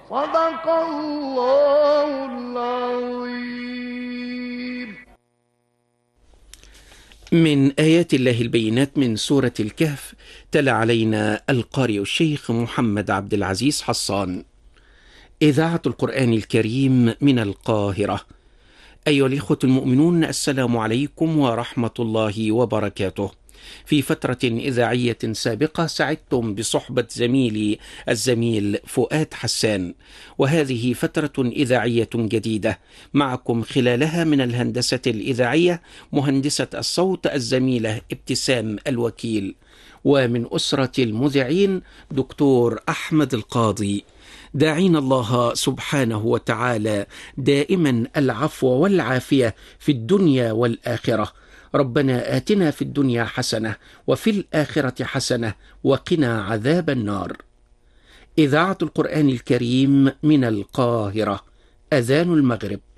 صدق الله العظيم. من آيات الله البينات من سورة الكهف، تلا علينا القارئ الشيخ محمد عبد العزيز حصان. إذاعة القرآن الكريم من القاهرة. أيها الإخوة المؤمنون، السلام عليكم ورحمة الله وبركاته. في فترة إذاعية سابقة سعدتم بصحبة زميلي الزميل فؤاد حسان، وهذه فترة إذاعية جديدة معكم خلالها من الهندسة الإذاعية مهندسة الصوت الزميلة ابتسام الوكيل، ومن أسرة المذيعين دكتور أحمد القاضي. داعين الله سبحانه وتعالى دائما العفو والعافية في الدنيا والآخرة. ربنا آتنا في الدنيا حسنة وفي الآخرة حسنة وقنا عذاب النار. إذاعة القرآن الكريم من القاهرة. أذان المغرب.